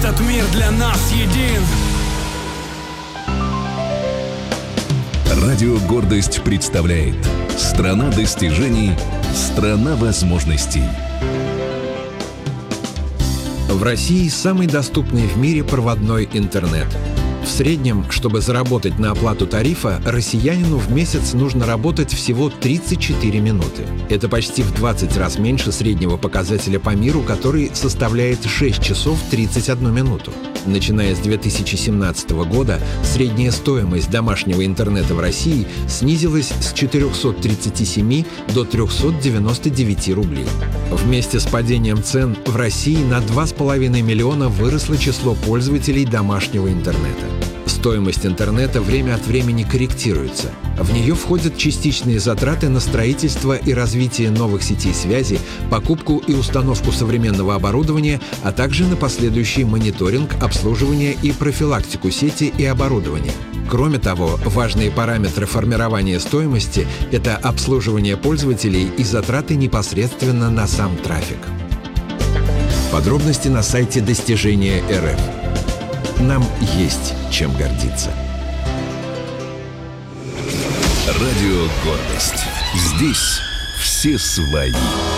Этот мир для нас един. Радио «Гордость» представляет «Страна достижений, страна возможностей». В России самый доступный в мире проводной интернет. В среднем, чтобы заработать на оплату тарифа, россиянину в месяц нужно работать всего 34 минуты. Это почти в 20 раз меньше среднего показателя по миру, который составляет 6 часов 31 минуту. Начиная с 2017 года средняя стоимость домашнего интернета в России снизилась с 437 до 399 рублей. Вместе с падением цен в России на 2,5 миллиона выросло число пользователей домашнего интернета. Стоимость интернета время от времени корректируется. В нее входят частичные затраты на строительство и развитие новых сетей связи, покупку и установку современного оборудования, а также на последующий мониторинг, обслуживание и профилактику сети и оборудования. Кроме того, важные параметры формирования стоимости – это обслуживание пользователей и затраты непосредственно на сам трафик. Подробности на сайте Достижения РФ. Нам есть чем гордиться. Радио «Гордость». Здесь все свои.